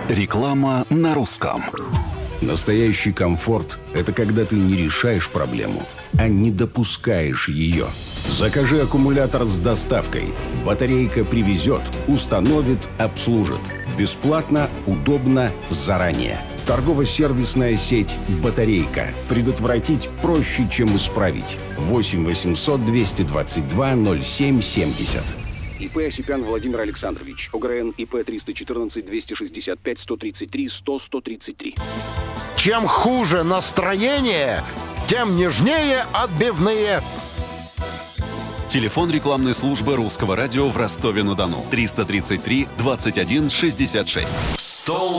Реклама на русском. Настоящий комфорт – это когда ты не решаешь проблему, а не допускаешь ее. Закажи аккумулятор с доставкой. Батарейка привезет, установит, обслужит. Бесплатно, удобно, заранее. Торгово-сервисная сеть «Батарейка». Предотвратить проще, чем исправить. 8 800 222 07 70. ИП Осипян Владимир Александрович. ОГРН ИП 314 265 133 100 133. Чем хуже настроение, тем нежнее отбивные. Телефон рекламной службы Русского радио в Ростове-на-Дону. 333 21 66. Стол